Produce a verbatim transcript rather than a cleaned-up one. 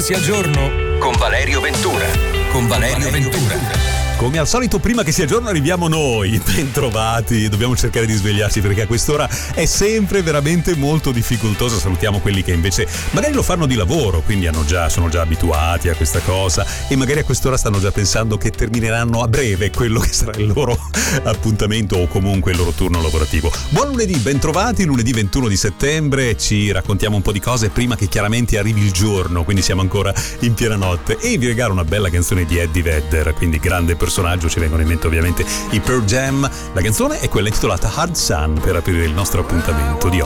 Sia giorno con Valerio Ventura. Con Valerio Ventura. Come al solito, prima che sia giorno arriviamo noi, bentrovati, dobbiamo cercare di svegliarci perché a quest'ora è sempre veramente molto difficoltoso. Salutiamo quelli che invece magari lo fanno di lavoro, quindi hanno già, sono già abituati a questa cosa e magari a quest'ora stanno già pensando che termineranno a breve quello che sarà il loro appuntamento o comunque il loro turno lavorativo. Buon lunedì, bentrovati, lunedì ventuno di settembre, ci raccontiamo un po' di cose prima che chiaramente arrivi il giorno, quindi siamo ancora in piena notte, e vi regalo una bella canzone di Eddie Vedder, quindi grande personaggio. Ci vengono in mente ovviamente i Pearl Jam. La canzone è quella intitolata Hard Sun per aprire il nostro appuntamento di oggi.